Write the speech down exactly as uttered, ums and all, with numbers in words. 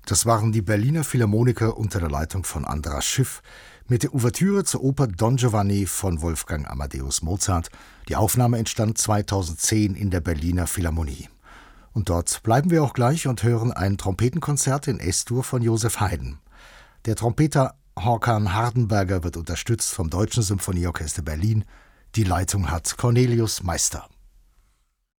Das waren die Berliner Philharmoniker unter der Leitung von Andras Schiff mit der Ouvertüre zur Oper Don Giovanni von Wolfgang Amadeus Mozart. Die Aufnahme entstand zweitausendzehn in der Berliner Philharmonie. Und dort bleiben wir auch gleich und hören ein Trompetenkonzert in S-Dur von Joseph Haydn. Der Trompeter Håkan Hardenberger wird unterstützt vom Deutschen Symphonieorchester Berlin. Die Leitung hat Cornelius Meister.